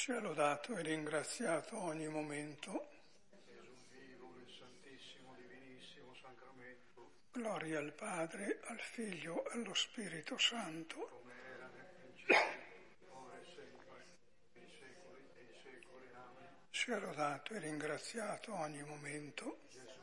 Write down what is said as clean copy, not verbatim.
Sia lodato e ringraziato ogni momento. Gesù vivo nel Santissimo Divinissimo Sacramento, Gloria al Padre, al Figlio e allo Spirito Santo. come era nel principio, ora e sempre, nei secoli dei secoli. Amen. Sia lodato e ringraziato ogni momento. Gesù